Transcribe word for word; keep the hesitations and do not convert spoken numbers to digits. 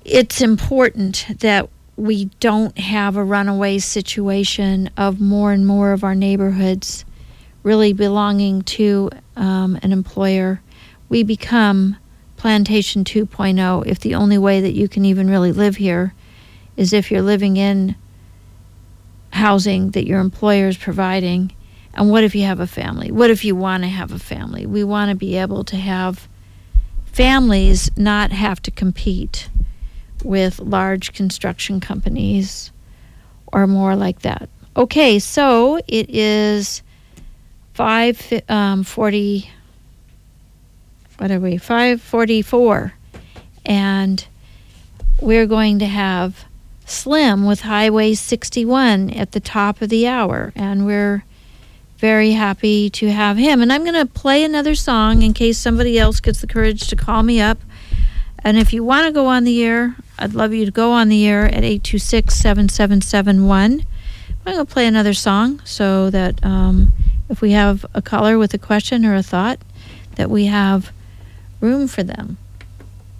it's important that we don't have a runaway situation of more and more of our neighborhoods really belonging to um, an employer. We become Plantation two point oh if the only way that you can even really live here is if you're living in housing that your employer is providing. And what if you have a family? What if you want to have a family? We want to be able to have families not have to compete with large construction companies or more like that. Okay, so it is five um, forty. What are we? five forty-four, and we're going to have Slim with Highway sixty-one at the top of the hour, and we're very happy to have him. And I'm going to play another song in case somebody else gets the courage to call me up. And if you want to go on the air, I'd love you to go on the air at eight two six, seven seven seven one. I'm going to play another song so that um, if we have a caller with a question or a thought, that we have room for them.